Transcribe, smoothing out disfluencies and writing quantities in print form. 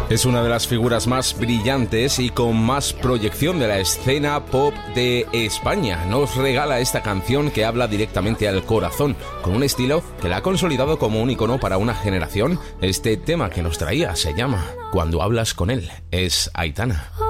Es una de las figuras más brillantes y con más proyección de la escena pop de España. Nos regala esta canción que habla directamente al corazón, con un estilo que la ha consolidado como un icono para una generación. Este tema que nos traía se llama Cuando hablas con él. Es Aitana.